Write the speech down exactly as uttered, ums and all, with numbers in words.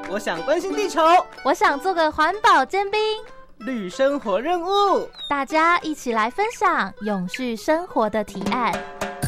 我想关心地球， 我想做个环保尖兵。 绿生活任务， 大家一起来分享永续生活的提案。